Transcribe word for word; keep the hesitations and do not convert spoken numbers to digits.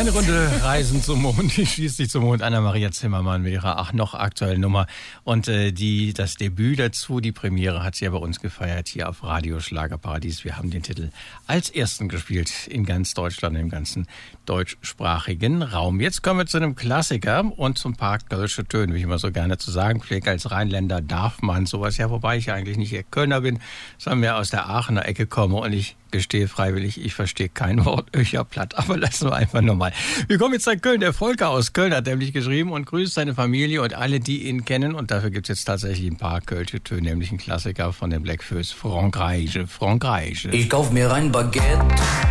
Eine Runde Reisen zum Mond, die schließt sich zum Mond. Anna-Maria Zimmermann mit ihrer ach noch aktuellen Nummer. Und äh, die das Debüt dazu, die Premiere, hat sie ja bei uns gefeiert hier auf Radio Schlagerparadies. Wir haben den Titel als ersten gespielt in ganz Deutschland, im ganzen deutschsprachigen Raum. Jetzt kommen wir zu einem Klassiker und zum paar kölsche Töne, wie ich immer so gerne zu sagen pflege. Als Rheinländer darf man sowas ja, wobei ich eigentlich nicht eher Kölner bin, sondern mehr aus der Aachener Ecke komme und ich gestehe freiwillig, ich verstehe kein Wort Öcherplatt, aber lassen wir einfach nochmal. Wir kommen jetzt nach Köln. Der Volker aus Köln hat nämlich geschrieben und grüßt seine Familie und alle, die ihn kennen. Und dafür gibt es jetzt tatsächlich ein paar kölsche Töne, nämlich ein Klassiker von den Black Föß, Frankreich, Frankreich. Ich kauf mir ein Baguette